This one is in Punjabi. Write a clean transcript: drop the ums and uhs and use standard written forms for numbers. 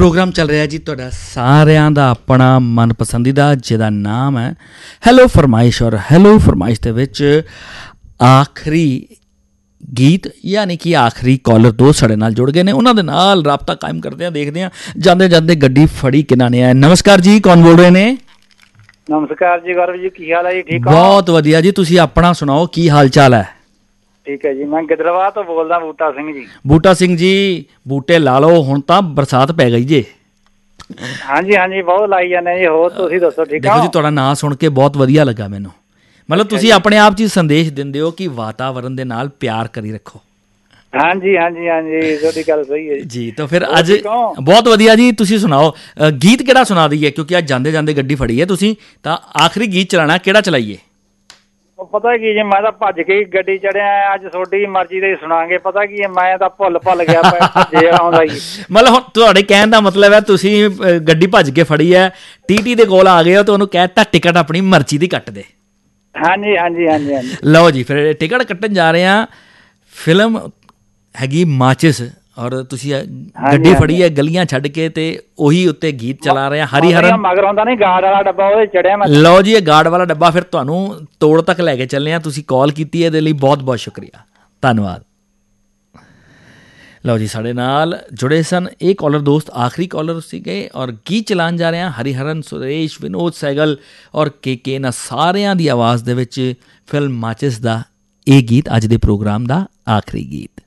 ਪ੍ਰੋਗਰਾਮ ਚੱਲ ਰਿਹਾ ਜੀ ਤੁਹਾਡਾ ਸਾਰਿਆਂ ਦਾ ਆਪਣਾ ਮਨਪਸੰਦੀਦਾ, ਜਿਹਦਾ ਨਾਮ ਹੈ ਹੈਲੋ ਫਰਮਾਇਸ਼। ਔਰ ਹੈਲੋ ਫਰਮਾਇਸ਼ ਦੇ ਵਿੱਚ ਆਖਰੀ ਗੀਤ ਯਾਨੀ ਕਿ ਆਖਰੀ ਕਾਲਰ ਦੋ ਸਾਡੇ ਨਾਲ ਜੁੜ ਗਏ ਨੇ, ਉਹਨਾਂ ਦੇ ਨਾਲ ਰਾਬਤਾ ਕਾਇਮ ਕਰਦੇ ਹਾਂ, ਦੇਖਦੇ ਹਾਂ ਜਾਂਦੇ ਜਾਂਦੇ ਗੱਡੀ ਫੜੀ ਕਿਹਨਾਂ ਨੇ ਹੈ। ਨਮਸਕਾਰ ਜੀ, ਕੌਣ ਬੋਲ ਰਹੇ ਨੇ? ਨਮਸਕਾਰ ਜੀ ਗੌਰਵ ਜੀ, ਕੀ ਹਾਲ ਹੈ ਜੀ? ਠੀਕ ਹੋ? ਬਹੁਤ ਵਧੀਆ ਜੀ, ਤੁਸੀਂ ਆਪਣਾ ਸੁਣਾਓ, ਕੀ ਹਾਲ ਚਾਲ ਹੈ? ਠੀਕ ਹੈ ਜੀ, ਮੈਂ ਗਿੱਦੜਵਾਹ ਤੋਂ ਬੋਲਦਾ, ਬੂਟਾ ਸਿੰਘ ਜੀ। ਬੂਟਾ ਸਿੰਘ ਜੀ, ਬੂਟੇ ਲਾ ਲਓ, ਹੁਣ ਤਾਂ ਬਰਸਾਤ ਪੈ ਗਈ ਜੇ। ਹਾਂਜੀ ਹਾਂਜੀ, ਬਹੁਤ ਲਾਈ ਜਾਂਦੇ ਜੀ। ਹੋਰ ਤੁਸੀਂ ਦੱਸੋ, ਠੀਕ ਦੇਖੋ ਜੀ, ਤੁਹਾਡਾ ਨਾਂ ਸੁਣ ਕੇ ਬਹੁਤ ਵਧੀਆ ਲੱਗਾ ਮੈਨੂੰ। ਮਤਲਬ ਤੁਸੀਂ ਆਪਣੇ ਆਪ 'ਚ ਹੀ ਸੰਦੇਸ਼ ਦਿੰਦੇ ਹੋ ਕਿ ਵਾਤਾਵਰਨ ਦੇ ਨਾਲ ਪਿਆਰ ਕਰੀ ਰੱਖੋ। ਹਾਂਜੀ ਹਾਂਜੀ ਹਾਂਜੀ, ਤੁਹਾਡੀ ਗੱਲ ਸਹੀ ਹੈ ਜੀ। ਤਾਂ ਫਿਰ ਅੱਜ ਬਹੁਤ ਵਧੀਆ ਜੀ, ਤੁਸੀਂ ਸੁਣਾਓ ਗੀਤ ਕਿਹੜਾ ਸੁਣਾ ਦਈਏ, ਕਿਉਂਕਿ ਅੱਜ ਜਾਂਦੇ ਜਾਂਦੇ ਗੱਡੀ ਫੜੀ ਹੈ ਤੁਸੀਂ, ਤਾਂ ਆਖਰੀ ਗੀਤ ਚਲਾਉਣਾ, ਕਿਹੜਾ ਚਲਾਈਏ? ਪਤਾ ਕੀ ਜੀ, ਮੈਂ ਤਾਂ ਭੱਜ ਕੇ ਹੀ ਗੱਡੀ ਚੜਿਆ, ਅੱਜ ਤੁਹਾਡੀ ਮਰਜ਼ੀ ਦੇ ਸੁਣਾਂਗੇ। ਪਤਾ ਕੀ, ਮੈਂ ਤਾਂ ਭੁੱਲ ਗਿਆ ਭੱਜੇ ਆਉਂਦਾ ਜੀ। ਮਤਲਬ ਹੁਣ ਤੁਹਾਡੇ ਕਹਿਣ ਦਾ ਮਤਲਬ ਹੈ ਤੁਸੀਂ ਗੱਡੀ ਭੱਜ ਕੇ ਫੜੀ ਹੈ, TT ਦੇ ਕੋਲ ਆ ਗਏ ਹੋ ਤੇ ਉਹਨੂੰ ਕਹਿ ਦਿੱਤਾ ਟਿਕਟ ਆਪਣੀ ਮਰਜ਼ੀ ਦੀ ਕੱਟ ਦੇ। ਹਾਂਜੀ ਹਾਂਜੀ ਹਾਂਜੀ ਹਾਂਜੀ। ਲਓ ਜੀ, ਫਿਰ ਟਿਕਟ ਕੱਟਣ ਜਾ ਰਹੇ ਹਾਂ। ਫਿਲਮ ਹੈਗੀ ਮਾਚਿਸ, ਔਰ ਤੁਸੀਂ ਗੱਡੀ ਫੜੀ ਹੈ ਗਲੀਆਂ ਛੱਡ ਕੇ ਤੇ ਉਹੀ ਉੱਤੇ ਗੀਤ ਚਲਾ ਰਹੇ ਆ। ਹਰੀਹਰਨ ਮਗਰ ਆਉਂਦਾ ਨਹੀਂ, ਗਾਰਡ ਵਾਲਾ ਡੱਬਾ, ਉਹਦੇ ਚੜਿਆ ਮੈਂ। ਲਓ ਜੀ, ਇਹ ਗਾਰਡ ਵਾਲਾ ਡੱਬਾ ਫਿਰ ਤੁਹਾਨੂੰ ਤੋੜ ਤੱਕ ਲੈ ਕੇ ਚੱਲੇ ਆ। ਤੁਸੀਂ ਕਾਲ ਕੀਤੀ ਹੈ, ਇਹਦੇ ਲਈ ਬਹੁਤ ਬਹੁਤ ਸ਼ੁਕਰੀਆ, ਧੰਨਵਾਦ। ਲਓ ਜੀ, ਸਾਡੇ ਨਾਲ ਜੁੜੇ ਸਨ ਇਹ ਕਾਲਰ ਦੋਸਤ, ਆਖਰੀ ਕਾਲਰ ਸੀਗੇ, ਔਰ ਗੀਤ ਚਲਾਉਣ ਜਾ ਰਹੇ ਹਾਂ ਹਰੀਹਰਨ, ਸੁਰੇਸ਼, ਵਿਨੋਦ ਸਹਿਗਲ ਔਰ ਕੇ ਇਹਨਾਂ ਸਾਰਿਆਂ ਦੀ ਆਵਾਜ਼ ਦੇ ਵਿੱਚ ਫਿਲਮ ਮਾਚਿਸ ਦਾ ਇਹ ਗੀਤ ਅੱਜ ਦੇ ਪ੍ਰੋਗਰਾਮ ਦਾ ਆਖਰੀ ਗੀਤ।